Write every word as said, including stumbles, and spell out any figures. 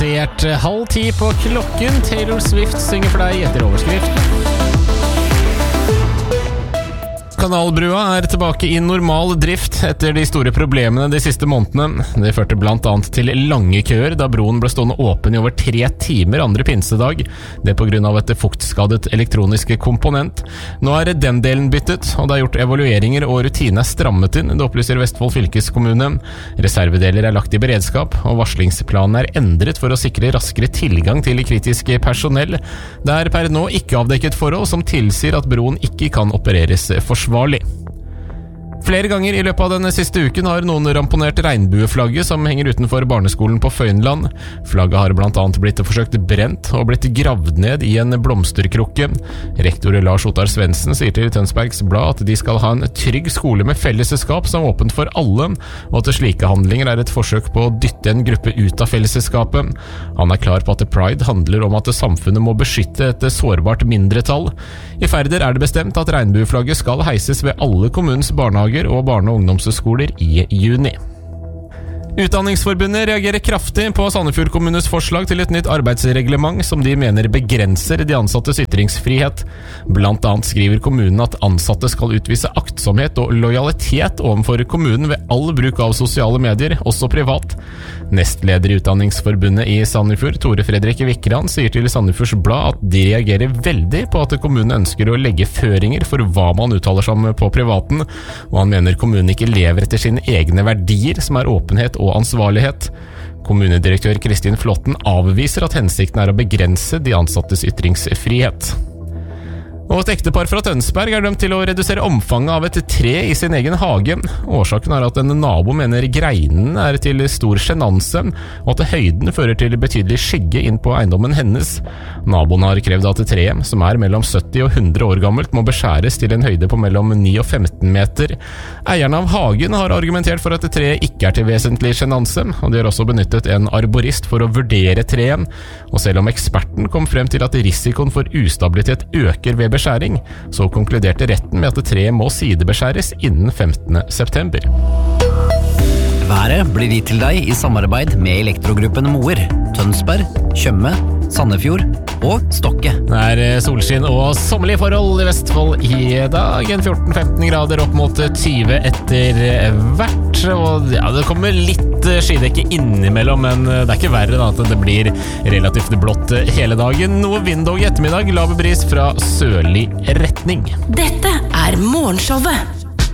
passert halv ti på klokken. Taylor Swift synger for deg etter overskrift. Kanalbrua er tilbake i normal drift etter de store problemene de siste månedene. Det førte blant annet til lange køer da broen ble stående åpen i over tre timer andre pinsedag. Det på grunn av et fuktskadet elektroniske komponent. Nå er den delen byttet, og det er gjort evalueringer og rutine er strammet inn. Det opplyser Vestfold fylkeskommune. Reservedeler er lagt i beredskap, og varslingsplanen er endret for å sikre raskere tilgang til kritisk personell. Det er per nå ikke avdekket forhold som tilsier at broen ikke kan opereres forsvarlig. Flere ganger i løpet av den siste uken har noen ramponert regnbueflagget som henger utenfor barneskolen på Føynland. Flagget har blant annet blitt forsøkt brent og blitt gravd ned i en blomsterkrukke. Rektor Lars Ottar Svendsen sier til Tønsbergs Blad at de skal ha en trygg skole med fellesskap som er åpent for alle, og at slike handlinger er et forsøk på å dytte en gruppe ut av fellesskapet. Han er klar på at Pride handler om at samfunnet må beskytte et sårbart mindretall. I Færder er det bestemt at regnbueflagget skal heises ved alle kommunens barnehager og barne- og ungdomsskoler i juni. Utdanningsforbundet reagerer kraftig på Sandefjord kommunes forslag til et nytt arbeidsreglement som de mener begrenser de ansattes ytringsfrihet. Blant annet skriver kommunen at ansatte skal utvise aktsomhet og lojalitet overfor kommunen ved all bruk av sosiale medier, også privat. Nestleder i Utdanningsforbundet i Sandefjord, Tore Fredrik Vikran, sier til Sandefjords Blad at de reagerer veldig på at kommunen ønsker å legge føringer for hva man uttaler seg om på privaten, og han mener kommunen ikke lever etter sine egne verdier, som er åpenhet og ansvarlighet. Kommunedirektør Kristin Flotten avviser at hensikten er å begrense de ansattes ytringsfrihet. Og et ektepar fra Tønsberg er dømt til å redusere omfanget av et tre i sin egen hage. Årsaken er at en nabo mener greinen er til stor sjenanse, og at høyden fører til betydelig skygge inn på eiendommen hennes. Naboen har krevd at treet, som er mellom sytti og hundre år gammelt, må beskjæres til en høyde på mellom ni og femten meter. Eierne av hagen har argumentert for at treet ikke er til vesentlig sjenanse, og de har også benyttet en arborist for å vurdere treet. Og selv om eksperten kom frem til at risikoen for ustabilitet øker ved beskjæring, så konkluderte retten med at treet må sidebeskjæres innen femtende september. Været blir gitt til deg i samarbeid med Elektrogruppen Moer, Tønsberg, Tjøme, Sandefjord og Stokke. Det er solskinn og sommerlige forhold i Vestfold i dag. fjorten til femten grader opp mot tyve etter hvert. Og ja, det kommer litt skydekke innimellom, men det er ikke verre da at det blir relativt blått hele dagen. Noe vind og i ettermiddag, lav bris fra sørlig retning. Dette er Morgenshowet